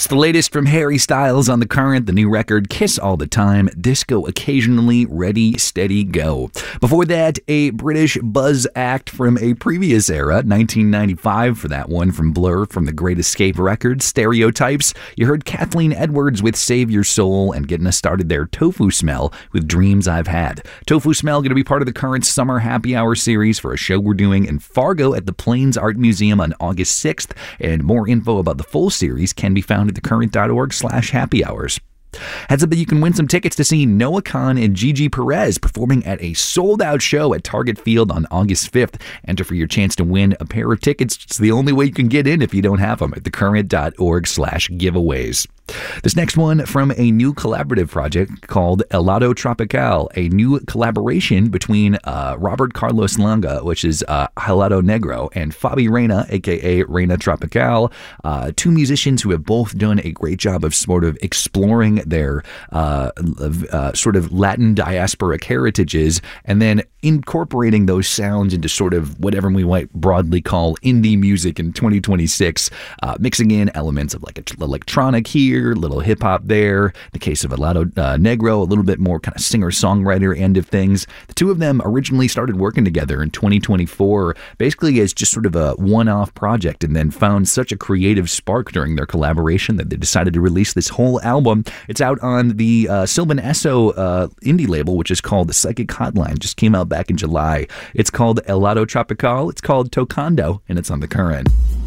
It's the latest from Harry Styles on The Current, the new record Kiss All the Time, Disco Occasionally, Ready, Steady, Go. Before that, a British buzz act from a previous era, 1995 for that one from Blur from the Great Escape record, Stereotypes. You heard Kathleen Edwards with Save Your Soul, and getting us started there, Tofu Smell with Dreams I've Had. Tofu Smell going to be part of the Current Summer Happy Hour series for a show we're doing in Fargo at the Plains Art Museum on August 6th, and more info about the full series can be found at thecurrent.org/happy hours. Heads up that you can win some tickets to see Noah Kahan and Gigi Perez performing at a sold-out show at Target Field on August 5th. Enter for your chance to win a pair of tickets. It's the only way you can get in if you don't have them at thecurrent.org/giveaways. This next one from a new collaborative project called Helado Tropical, a new collaboration between Robert Carlos Langa, which is Helado Negro, and Fabi Reina, aka Reina Tropical, two musicians who have both done a great job of sort of exploring their sort of Latin diasporic heritages and then incorporating those sounds into sort of whatever we might broadly call indie music in 2026, mixing in elements of like electronic here, a little hip-hop there. In the case of Helado Negro, a little bit more kind of singer-songwriter end of things. The two of them originally started working together in 2024, basically as just sort of a one-off project, and then found such a creative spark during their collaboration that they decided to release this whole album. It's out on the Sylvan Esso indie label, which is called The Psychic Hotline. Just came out back in July. It's called Helado Tropical. It's called Tocando, and it's on The Current.